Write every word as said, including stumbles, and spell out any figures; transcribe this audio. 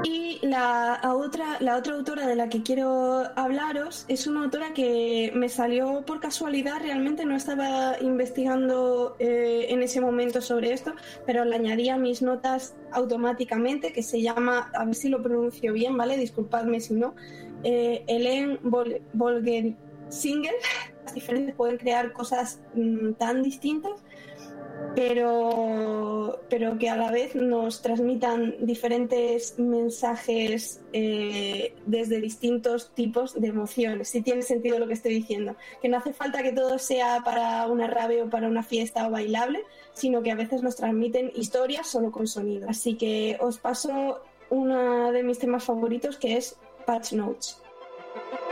Y la otra, la otra autora de la que quiero hablaros es una autora que me salió por casualidad, realmente no estaba investigando eh, en ese momento sobre esto, pero le añadí a mis notas automáticamente, que se llama, a ver si lo pronuncio bien, ¿vale? Disculpadme si no, eh, Hélène Volgensinger. Las diferentes pueden crear cosas mmm, tan distintas, pero, pero que a la vez nos transmitan diferentes mensajes eh, desde distintos tipos de emociones. Si tiene sentido lo que estoy diciendo, que no hace falta que todo sea para una rave o para una fiesta o bailable, sino que a veces nos transmiten historias solo con sonido. Así que os paso uno de mis temas favoritos, que es Patch Notes.